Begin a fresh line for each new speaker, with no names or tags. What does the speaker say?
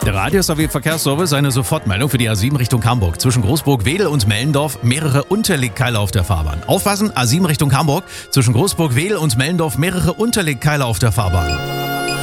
Der Radio-SAW-Verkehrsservice, eine Sofortmeldung für die A7 Richtung Hamburg. Zwischen Großburg-Wedel und Mellendorf mehrere Unterlegkeile auf der Fahrbahn. Aufpassen, A7 Richtung Hamburg. Zwischen Großburg-Wedel und Mellendorf mehrere Unterlegkeile auf der Fahrbahn.